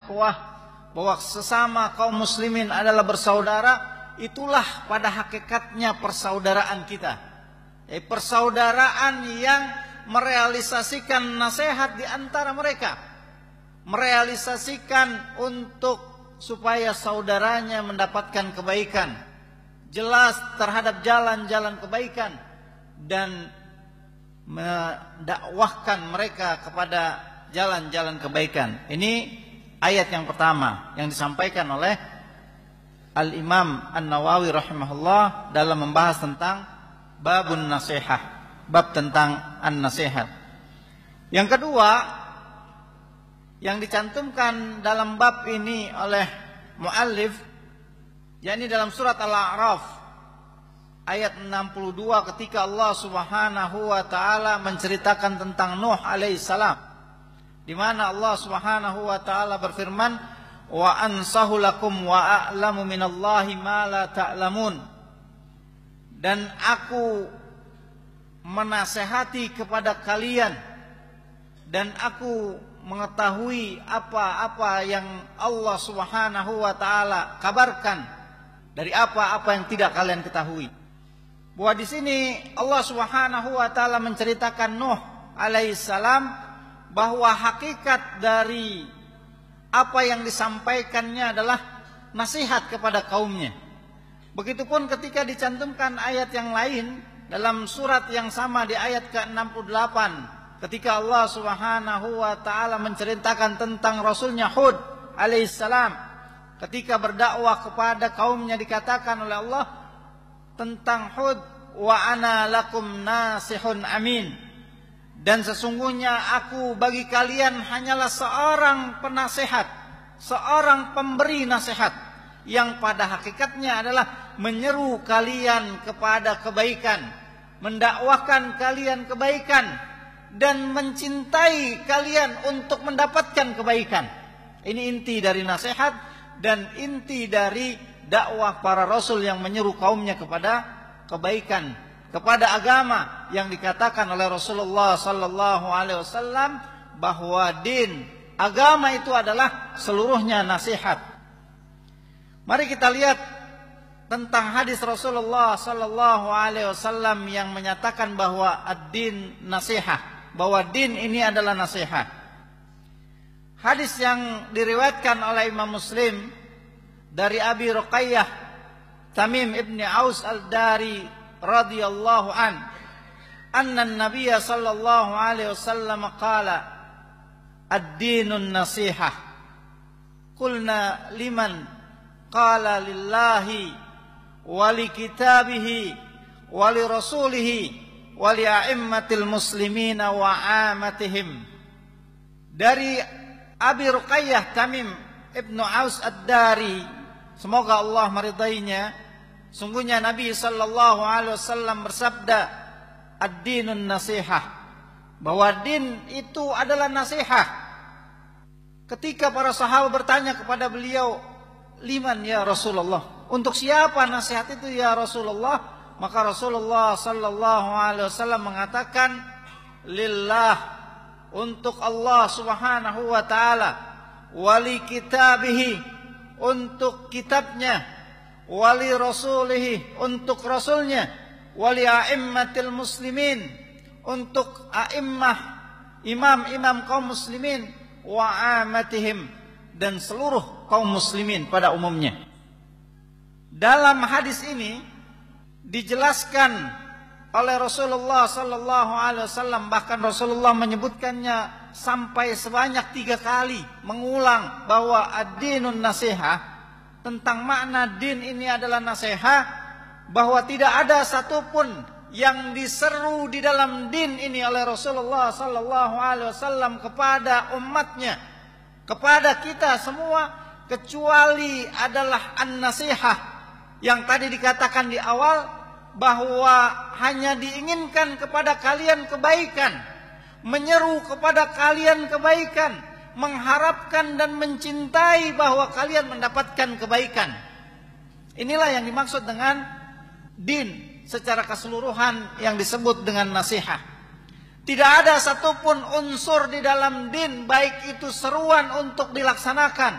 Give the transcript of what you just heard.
ikhwah, bahwa sesama kaum muslimin adalah bersaudara, itulah pada hakikatnya persaudaraan kita. Persaudaraan yang merealisasikan nasihat di antara mereka, merealisasikan untuk supaya saudaranya mendapatkan kebaikan, jelas terhadap jalan-jalan kebaikan, dan mendakwahkan mereka kepada jalan-jalan kebaikan. Ini ayat yang pertama yang disampaikan oleh Al-Imam An-Nawawi rahimahullah dalam membahas tentang babun nasihah, bab tentang an-nasihat. Yang kedua yang dicantumkan dalam bab ini oleh muallif, yakni dalam surat Al-A'raf ayat 62, ketika Allah Subhanahu wa taala menceritakan tentang Nuh alaihissalam, di mana Allah Subhanahu wa taala berfirman, wa ansahu lakum wa a'lamu minallahi ma la ta'lamun, dan aku menasehati kepada kalian dan aku mengetahui apa-apa yang Allah Subhanahu wa taala kabarkan dari apa-apa yang tidak kalian ketahui. Bahwa di sini Allah Subhanahu wa taala menceritakan Nuh alaihissalam bahwa hakikat dari apa yang disampaikannya adalah nasihat kepada kaumnya. Begitupun ketika dicantumkan ayat yang lain dalam surat yang sama di ayat ke-68, ketika Allah Subhanahu wa taala menceritakan tentang Rasulnya Hud alaihissalam, ketika berdakwah kepada kaumnya, dikatakan oleh Allah tentang Hud, wa ana lakum nasihun amin, dan sesungguhnya aku bagi kalian hanyalah seorang penasehat, seorang pemberi nasihat, yang pada hakikatnya adalah menyeru kalian kepada kebaikan, mendakwahkan kalian kebaikan, dan mencintai kalian untuk mendapatkan kebaikan. Ini inti dari nasihat dan inti dari dakwah para rasul yang menyeru kaumnya kepada kebaikan, kepada agama yang dikatakan oleh Rasulullah sallallahu alaihi wasallam bahwa din, agama itu adalah seluruhnya nasihat. Mari kita lihat tentang hadis Rasulullah sallallahu alaihi wasallam yang menyatakan bahwa ad-din nasihah, bahwa din ini adalah nasihat. Hadis yang diriwayatkan oleh Imam Muslim dari Abi Ruqayyah Tamim ibni Aus al-Dari radhiyallahu anna an-nabiy sallallahu alaihi wasallam qala ad-dinun nasihah. Qulna liman? Qala lillahi wa li kitabihi wa li rasulihi wa li a'immatil muslimina wa amatihim. Dari Abi Ruqayyah Tamim ibnu Aus ad-Dari, semoga Allah meridainya, sungguhnya Nabi sallallahu alaihi wasallam bersabda, ad-dinun nasihah, bahwa din itu adalah nasihat. Ketika para sahabat bertanya kepada beliau, liman ya Rasulullah, untuk siapa nasihat itu ya Rasulullah? Maka Rasulullah sallallahu alaihi wasallam mengatakan, lillah, untuk Allah Subhanahu wa taala, wali kitabihi, untuk kitabnya, wali rasulihi, untuk rasulnya, wali a'immatil muslimin, untuk a'immah, imam-imam kaum muslimin, wa amatihim, dan seluruh kaum muslimin pada umumnya. Dalam hadis ini dijelaskan oleh Rasulullah sallallahu alaihi wasallam, bahkan Rasulullah menyebutkannya sampai sebanyak 3 kali, mengulang bahwa ad-dinun nasihah, tentang makna din ini adalah nasihat, bahwa tidak ada satupun yang diseru di dalam din ini oleh Rasulullah sallallahu alaihi wasallam kepada umatnya, kepada kita semua, kecuali adalah an-nasihah yang tadi dikatakan di awal, bahwa hanya diinginkan kepada kalian kebaikan, menyeru kepada kalian kebaikan, mengharapkan dan mencintai bahwa kalian mendapatkan kebaikan. Inilah yang dimaksud dengan din secara keseluruhan yang disebut dengan nasihat. Tidak ada satupun unsur di dalam din, baik itu seruan untuk dilaksanakan